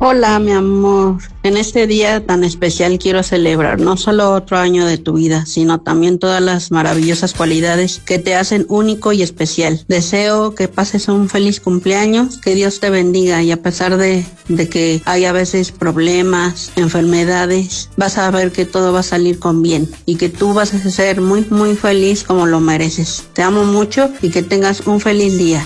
Hola, mi amor. En este día tan especial quiero celebrar no solo otro año de tu vida, sino también todas las maravillosas cualidades que te hacen único y especial. Deseo que pases un feliz cumpleaños, que Dios te bendiga y a pesar de que hay a veces problemas, enfermedades, vas a ver que todo va a salir con bien y que tú vas a ser muy, muy feliz como lo mereces. Te amo mucho y que tengas un feliz día.